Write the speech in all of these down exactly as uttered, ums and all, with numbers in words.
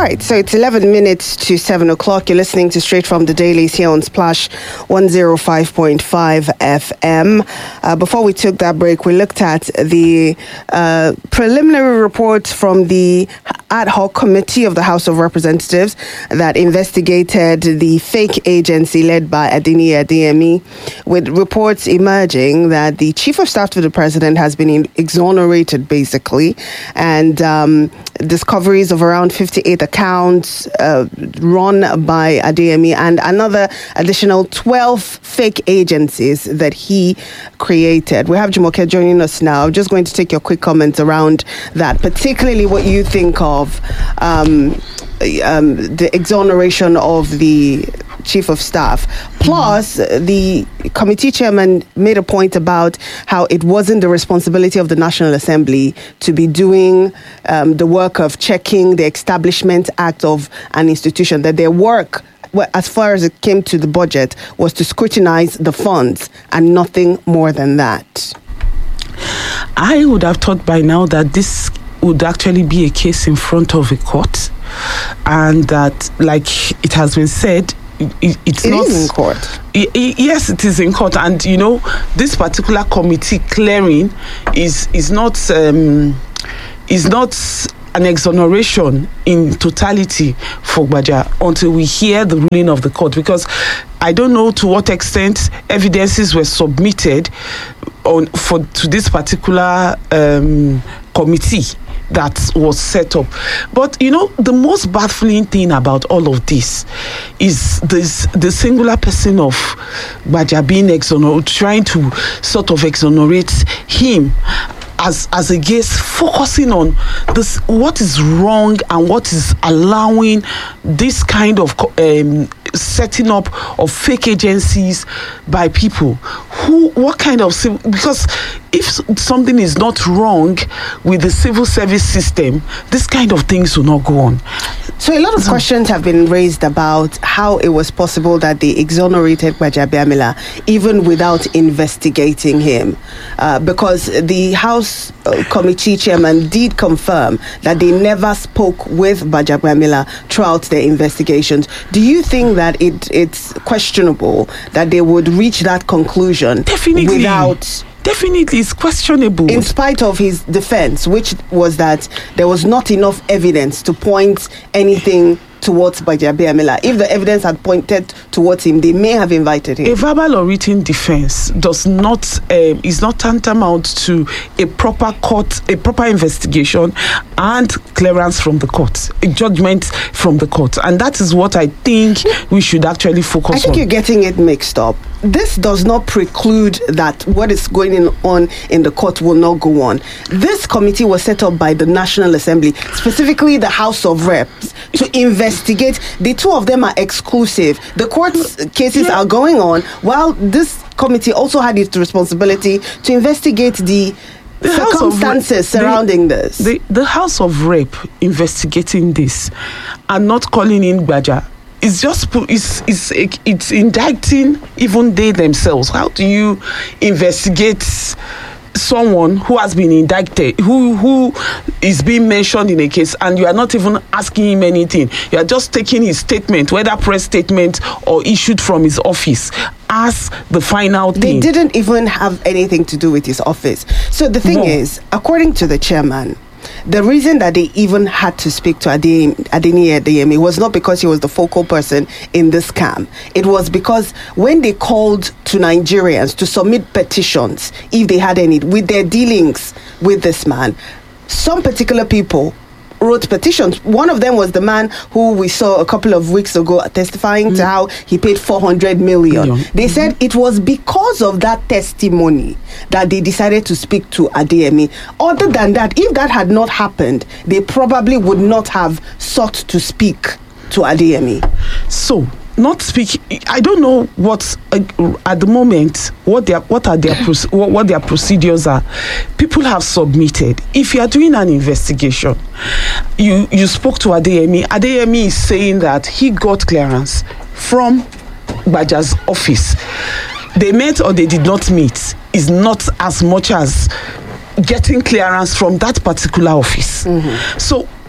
right, so it's eleven minutes to seven o'clock. You're listening to Straight from the Dailies here on Splash one oh five point five F M. Uh, before we took that break, we looked at the uh, preliminary report from the ad hoc committee of the House of Representatives that investigated the fake agency led by Adeniyi Adeyemi, with reports emerging that the chief of staff to the president has been exonerated, basically, and um, discoveries of around fifty-eight accounts uh, run by Adeyemi and another additional twelve fake agencies that he created. We have Jumoke joining us now. I'm just going to take your quick comments around that, particularly what you think of um, um, the exoneration of the chief of staff. Plus, the committee chairman made a point about how it wasn't the responsibility of the National Assembly to be doing um, the work of checking the Establishment Act of an institution, that their work, well, as far as it came to the budget, was to scrutinize the funds and nothing more than that. I would have thought by now that this would actually be a case in front of a court, and that, like it has been said, It, it's it not is in court. I, I, yes, it is in court, and you know this particular committee clearing is is not um, is not an exoneration in totality for Gbaja until we hear the ruling of the court, because I don't know to what extent evidences were submitted on for to this particular um, committee that was set up. But you know, the most baffling thing about all of this is this the singular person of Gbaja being exonerated, trying to sort of exonerate him as as against focusing on this, what is wrong and what is allowing this kind of um, setting up of fake agencies by people who, what kind of, because if something is not wrong with the civil service system, this kind of things will not go on. So a lot of questions have been raised about how it was possible that they exonerated Gbajabiamila even without investigating him, uh, because the House uh, committee chairman did confirm that they never spoke with Gbajabiamila throughout their investigations. Do you think that it it's questionable that they would reach that conclusion? Definitely. Without... Definitely, it's questionable. In spite of his defense, which was that there was not enough evidence to point anything towards Gbajabiamila. If the evidence had pointed towards him, they may have invited him. A verbal or written defense does not um, is not tantamount to a proper court, a proper investigation and clearance from the court, a judgment from the court, and that is what I think we should actually focus on. I think on. You're getting it mixed up. This does not preclude that what is going on in the court will not go on. This committee was set up by the National Assembly, specifically the House of Reps, to investigate. The two of them are exclusive. The court's cases yeah. are going on, while this committee also had its responsibility to investigate the The circumstances House of, the, surrounding this. The, the House of Rep investigating this and not calling in Gbaja. It's just it's, it's it's indicting even they themselves. How do you investigate someone who has been indicted, who who is being mentioned in a case, and you are not even asking him anything? You are just taking his statement, whether press statement or issued from his office, as the final thing. They didn't even have anything to do with his office. So the thing no. is, according to the chairman, the reason that they even had to speak to Adeniyi Adeyemi was not because he was the focal person in this scam. It was because when they called to Nigerians to submit petitions, if they had any, with their dealings with this man, some particular people wrote petitions. One of them was the man who we saw a couple of weeks ago testifying mm. to how he paid four hundred million. million. They mm-hmm. said it was because of that testimony that they decided to speak to Adeyemi. Other than that, if that had not happened, they probably would not have sought to speak to Adeyemi. So, not speak. I don't know what uh, at the moment what their what are their what, what their procedures are. People have submitted. If you are doing an investigation, you you spoke to Adeyemi. Adeyemi is saying that he got clearance from Gbaja's office. They met or they did not meet is not as much as getting clearance from that particular office. Mm-hmm. So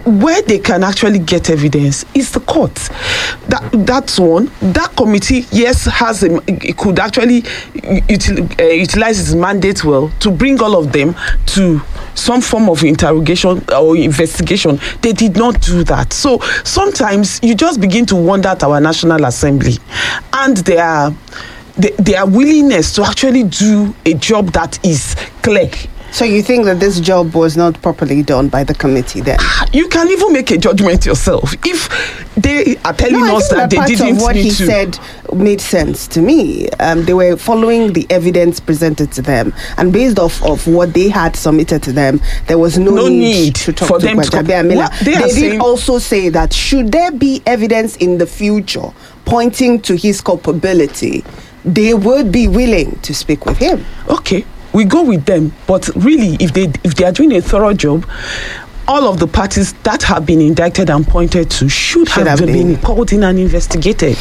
where they can actually get evidence is the court. That that's one. That committee, yes, has a, it could actually util, uh, utilize its mandate well to bring all of them to some form of interrogation or investigation. They did not do that. So sometimes you just begin to wonder at our National Assembly and their their, their willingness to actually do a job that is clear. So you think that this job was not properly done by the committee then? You can even make a judgment yourself. If they are telling no, us that, that they didn't of what need he to. said made sense to me. Um, they were following the evidence presented to them, and based off of what they had submitted to them, there was no, no need, need to talk for to them to come. Gbajabiamila. They, they did saying, also say that should there be evidence in the future pointing to his culpability, they would be willing to speak with him. Okay. We go with them, but really, if they if they are doing a thorough job, all of the parties that have been indicted and pointed to should, should have, have been. been called in and investigated.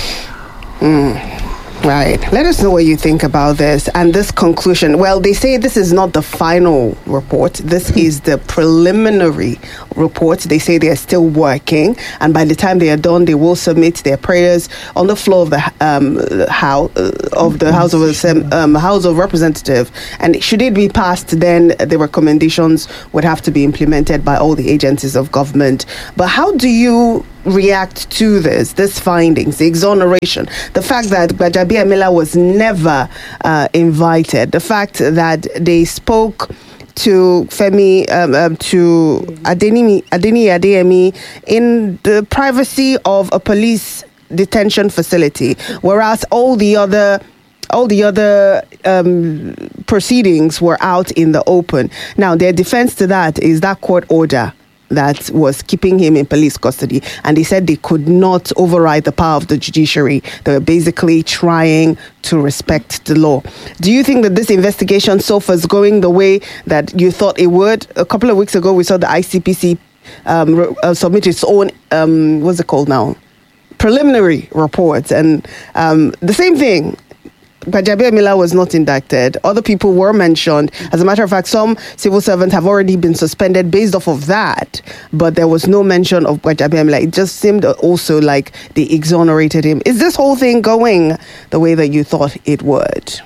Mm. Right. Let us know what you think about this and this conclusion. Well, they say this is not the final report. This is the preliminary report. They say they are still working, and by the time they are done, they will submit their prayers on the floor of the um, house of the House of um, House of Representatives. And should it be passed, then the recommendations would have to be implemented by all the agencies of government. But how do you react to this, this findings, the exoneration, the fact that Gbajabiamila was never uh, invited, the fact that they spoke to Femi, um, um, to Adeni, Adeni Adeyemi in the privacy of a police detention facility, whereas all the other all the other um, proceedings were out in the open. Now, their defense to that is that court order that was keeping him in police custody, and they said they could not override the power of the judiciary. They were basically trying to respect the law. Do you think that this investigation so far is going the way that you thought it would? A couple of weeks ago, we saw the I C P C um, uh, submit its own, um, what's it called now? preliminary report, and um, the same thing. Gbajabiamila was not indicted. Other people were mentioned. As a matter of fact, some civil servants have already been suspended based off of that, but there was no mention of Gbajabiamila. It just seemed also like they exonerated him. Is this whole thing going the way that you thought it would?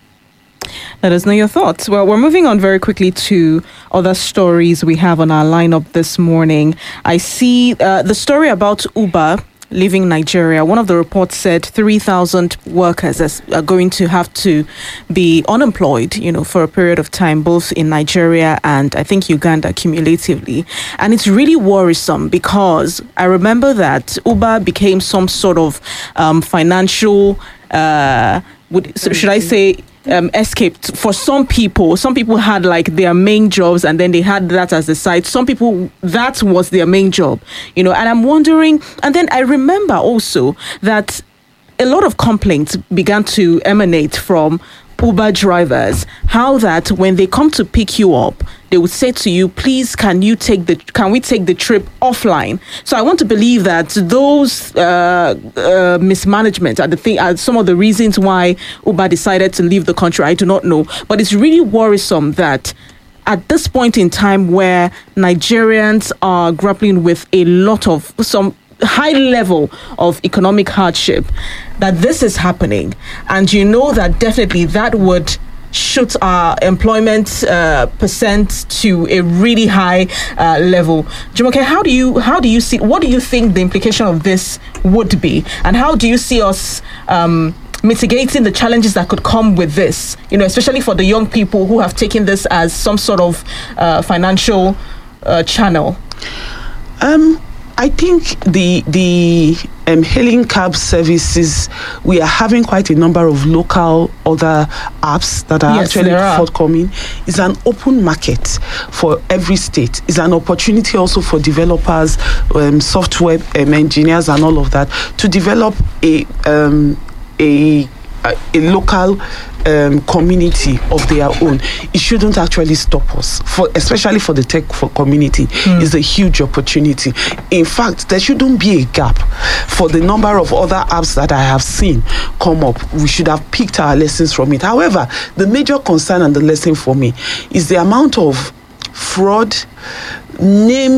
Let us know your thoughts. Well, we're moving on very quickly to other stories we have on our lineup this morning. I see uh, the story about Uber leaving Nigeria. One of the reports said three thousand workers are going to have to be unemployed, you know, for a period of time, both in Nigeria and I think Uganda cumulatively. And it's really worrisome because I remember that Uber became some sort of um, financial, uh, would, so should I say, Um, escaped for some people. Some people had like their main jobs and then they had that as a side. Some people, that was their main job, you know, and I'm wondering, and then I remember also that a lot of complaints began to emanate from Uber drivers, how that when they come to pick you up, they would say to you, please, can you take the, can we take the trip offline? So I want to believe that those uh, uh, mismanagement are the thing, are some of the reasons why Uber decided to leave the country. I do not know, but it's really worrisome that at this point in time where Nigerians are grappling with a lot of some high level of economic hardship, that this is happening. And you know that definitely that would shoot our employment uh, percent to a really high uh, level. Jumoke, how do you how do you see, what do you think the implication of this would be? And how do you see us um, mitigating the challenges that could come with this, you know, especially for the young people who have taken this as some sort of uh, financial uh, channel? Um. I think the the um, hailing cab services, we are having quite a number of local other apps that are yes, actually are. forthcoming. It's an open market for every state. It's an opportunity also for developers, um, software um, engineers and all of that to develop a um, a a, a local um, community of their own. It shouldn't actually stop us, for especially for the tech for community. Mm. It's a huge opportunity. In fact, there shouldn't be a gap for the number of other apps that I have seen come up. We should have picked our lessons from it. However, the major concern and the lesson for me is the amount of fraud, name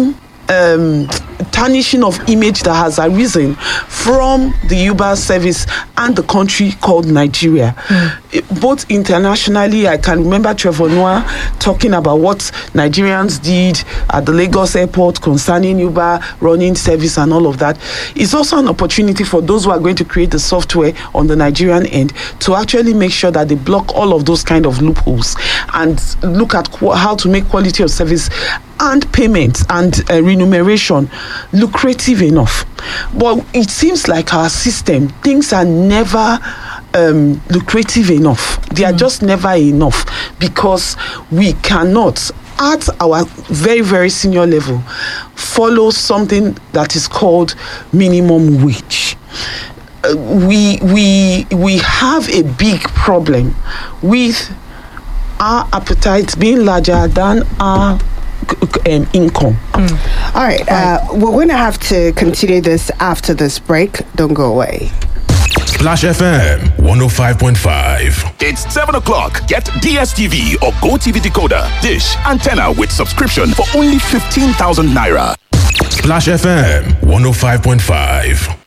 um, tarnishing of image that has arisen from the Uber service and the country called Nigeria. Mm. Both internationally, I can remember Trevor Noah talking about what Nigerians did at the Lagos airport concerning Uber running service and all of that. It's also an opportunity for those who are going to create the software on the Nigerian end to actually make sure that they block all of those kind of loopholes and look at qu- how to make quality of service and payment and uh, remuneration lucrative enough. But it seems like our system, things are never um, lucrative enough. They are mm. just never enough, because we cannot, at our very, very senior level, follow something that is called minimum wage. Uh, we we we have a big problem with our appetite being larger than our Um, income. Mm. All right, uh, we're going to have to continue this after this break. Don't go away. Splash F M one oh five point five. It's seven o'clock. Get D S T V or GoTV decoder, dish, antenna with subscription for only fifteen thousand naira. Splash F M one oh five point five.